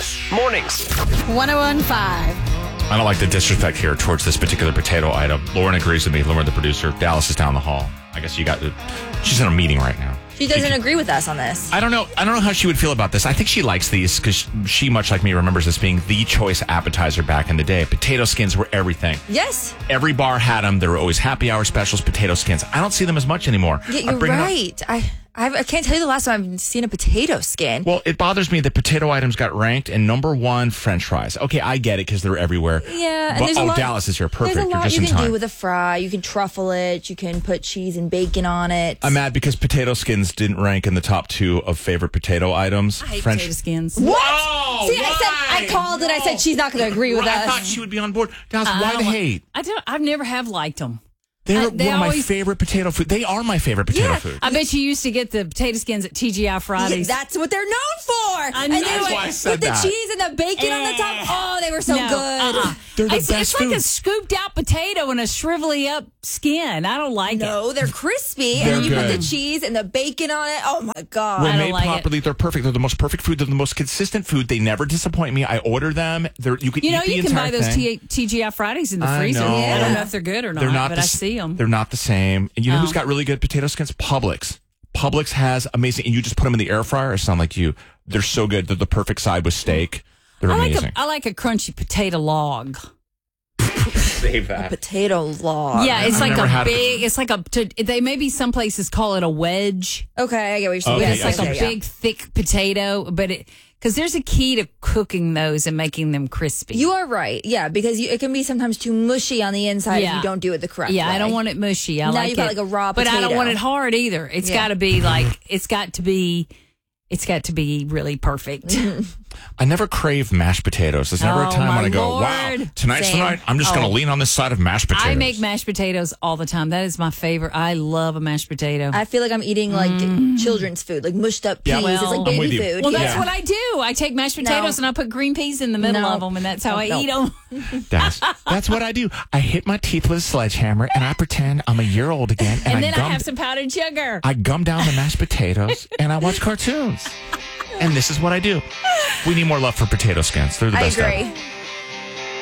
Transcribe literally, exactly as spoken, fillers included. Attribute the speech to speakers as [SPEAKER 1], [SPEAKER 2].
[SPEAKER 1] Dallas Mornings.
[SPEAKER 2] one oh one point five.
[SPEAKER 3] I don't like the disrespect here towards this particular potato item. Lauren agrees with me. Lauren, the producer. Dallas is down the hall. I guess you got the... She's in a meeting right now.
[SPEAKER 4] She doesn't
[SPEAKER 3] she,
[SPEAKER 4] agree with us on this.
[SPEAKER 3] I don't know. I don't know how she would feel about this. I think she likes these because she, much like me, remembers this being the choice appetizer back in the day. Potato skins were everything.
[SPEAKER 4] Yes.
[SPEAKER 3] Every bar had them. There were always happy hour specials, potato skins. I don't see them as much anymore.
[SPEAKER 4] Yeah, you're right. I, I I can't tell you the last time I've seen a potato skin.
[SPEAKER 3] Well, it bothers me that potato items got ranked in number one French fries. Okay, I get it because they're everywhere.
[SPEAKER 4] Yeah. And
[SPEAKER 3] but,
[SPEAKER 4] there's
[SPEAKER 3] oh,
[SPEAKER 4] a lot,
[SPEAKER 3] Dallas is here. Perfect.
[SPEAKER 4] There's a
[SPEAKER 3] You're
[SPEAKER 4] lot
[SPEAKER 3] just
[SPEAKER 4] you
[SPEAKER 3] in
[SPEAKER 4] can
[SPEAKER 3] time.
[SPEAKER 4] do with a fry. You can truffle it. You can put cheese and bacon on it.
[SPEAKER 3] I'm mad because potato skins didn't rank in the top two of favorite potato items.
[SPEAKER 2] I hate
[SPEAKER 3] French
[SPEAKER 2] potato skins.
[SPEAKER 4] What?
[SPEAKER 3] Whoa,
[SPEAKER 4] See, I
[SPEAKER 3] why?
[SPEAKER 4] said I called it. I said she's not going to agree with
[SPEAKER 3] I
[SPEAKER 4] us.
[SPEAKER 3] thought she would be on board. Dallas,
[SPEAKER 2] I
[SPEAKER 3] why
[SPEAKER 2] don't
[SPEAKER 3] the
[SPEAKER 2] like-
[SPEAKER 3] hate?
[SPEAKER 2] I don't. I've never have liked them.
[SPEAKER 3] They're
[SPEAKER 2] I-
[SPEAKER 3] one
[SPEAKER 2] they
[SPEAKER 3] of my
[SPEAKER 2] always-
[SPEAKER 3] favorite potato food. They are my favorite potato
[SPEAKER 4] Yeah.
[SPEAKER 3] food.
[SPEAKER 2] I bet you used to get the potato skins at T G I
[SPEAKER 4] Yeah,
[SPEAKER 2] Fridays.
[SPEAKER 4] that's what they're known for.
[SPEAKER 2] I
[SPEAKER 4] and
[SPEAKER 2] know.
[SPEAKER 4] they
[SPEAKER 2] That's
[SPEAKER 4] would,
[SPEAKER 3] why I said
[SPEAKER 4] with the
[SPEAKER 3] that.
[SPEAKER 4] cheese and the bacon on the top. Oh, they were so
[SPEAKER 2] No,
[SPEAKER 4] good.
[SPEAKER 2] uh-uh.
[SPEAKER 3] They're the
[SPEAKER 2] it's,
[SPEAKER 3] best
[SPEAKER 2] it's like
[SPEAKER 3] food.
[SPEAKER 2] a scooped out potato and a shrivelly up skin. I don't like it.
[SPEAKER 4] No, they're crispy,
[SPEAKER 3] They're
[SPEAKER 4] and then you put
[SPEAKER 3] good.
[SPEAKER 4] the cheese and the bacon on it. Oh my god!
[SPEAKER 3] When
[SPEAKER 2] I don't
[SPEAKER 3] made
[SPEAKER 2] like
[SPEAKER 3] properly,
[SPEAKER 2] it.
[SPEAKER 3] they're perfect. They're the most perfect food. They're the most consistent food. They never disappoint me. I order them. They're you can
[SPEAKER 2] You know,
[SPEAKER 3] eat the
[SPEAKER 2] you can
[SPEAKER 3] entire
[SPEAKER 2] buy those
[SPEAKER 3] thing.
[SPEAKER 2] T- TGI Fridays in the
[SPEAKER 3] I
[SPEAKER 2] freezer.
[SPEAKER 3] know.
[SPEAKER 2] I don't know if they're good or not,
[SPEAKER 3] They're not
[SPEAKER 2] but
[SPEAKER 3] the
[SPEAKER 2] I
[SPEAKER 3] s-
[SPEAKER 2] see them.
[SPEAKER 3] They're not the same. And you know
[SPEAKER 2] Oh.
[SPEAKER 3] who's got really good potato skins? Publix. Publix has amazing. And you just put them in the air fryer. I sound like you. They're so good. They're the perfect side with steak. They're
[SPEAKER 2] I like,
[SPEAKER 3] amazing.
[SPEAKER 2] a, I like a crunchy potato log.
[SPEAKER 3] Save that.
[SPEAKER 4] Potato log.
[SPEAKER 2] Yeah, it's
[SPEAKER 3] I've
[SPEAKER 2] like
[SPEAKER 3] never
[SPEAKER 2] a
[SPEAKER 3] had a-
[SPEAKER 2] big. It's like a. To, they maybe some places call it a wedge.
[SPEAKER 4] Okay, I get what you're saying.
[SPEAKER 3] Okay,
[SPEAKER 2] Yeah,
[SPEAKER 4] Yes,
[SPEAKER 2] it's like
[SPEAKER 3] I
[SPEAKER 2] a
[SPEAKER 3] see.
[SPEAKER 4] yeah.
[SPEAKER 2] big, thick potato, but it because there's a key to cooking those and making them crispy.
[SPEAKER 4] You are right. Yeah, because you, it can be sometimes too mushy on the inside if
[SPEAKER 2] Yeah.
[SPEAKER 4] you don't do it the correct
[SPEAKER 2] yeah,
[SPEAKER 4] way.
[SPEAKER 2] I don't want it mushy. I
[SPEAKER 4] Now
[SPEAKER 2] like
[SPEAKER 4] you've got
[SPEAKER 2] it,
[SPEAKER 4] like a raw
[SPEAKER 2] but I don't
[SPEAKER 4] potato.
[SPEAKER 2] want it hard either. It's
[SPEAKER 4] Yeah.
[SPEAKER 2] got to be like it's got to be. It's got to be really perfect.
[SPEAKER 3] I never crave mashed potatoes. There's never a
[SPEAKER 2] Oh,
[SPEAKER 3] time
[SPEAKER 2] my
[SPEAKER 3] when I go,
[SPEAKER 2] Lord.
[SPEAKER 3] wow, tonight's
[SPEAKER 4] Same.
[SPEAKER 3] the night. I'm just
[SPEAKER 2] Oh.
[SPEAKER 3] going to lean on this side of mashed potatoes.
[SPEAKER 2] I make mashed potatoes all the time. That is my favorite. I love a mashed potato.
[SPEAKER 4] I feel like I'm eating like children's food, like mushed up peas.
[SPEAKER 3] Yeah.
[SPEAKER 4] it's
[SPEAKER 2] Well,
[SPEAKER 4] like
[SPEAKER 2] I'm
[SPEAKER 4] baby
[SPEAKER 3] with you.
[SPEAKER 4] food.
[SPEAKER 2] well, that's
[SPEAKER 3] Yeah.
[SPEAKER 2] what I do. I take mashed potatoes and I put green peas in the middle
[SPEAKER 4] No.
[SPEAKER 2] of them, and that's how I
[SPEAKER 4] No.
[SPEAKER 2] eat them.
[SPEAKER 3] That's, that's what I do. I hit my teeth with a sledgehammer and I pretend I'm a year old again. And,
[SPEAKER 2] And
[SPEAKER 3] I,
[SPEAKER 2] then I
[SPEAKER 3] gum,
[SPEAKER 2] have some powdered sugar.
[SPEAKER 3] I gum down the mashed potatoes and I watch cartoons. And this is what I do. We need more love for potato skins. They're the
[SPEAKER 4] I
[SPEAKER 3] best
[SPEAKER 4] agree.
[SPEAKER 3] ever.